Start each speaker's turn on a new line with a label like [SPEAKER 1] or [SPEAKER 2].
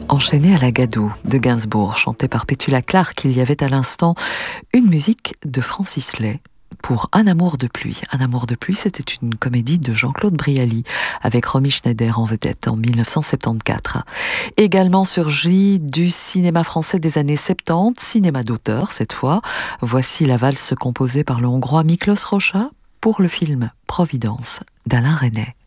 [SPEAKER 1] Enchaîné à la Gadou de Gainsbourg, chanté par Petula Clark, il y avait à l'instant une musique de Francis Lay pour Un amour de pluie. Un amour de pluie, c'était une comédie de Jean-Claude Brialy avec Romy Schneider en vedette en 1974. Également surgi du cinéma français des années 70, cinéma d'auteur cette fois. Voici la valse composée par le Hongrois Miklos Rózsa pour le film Providence d'Alain Resnais.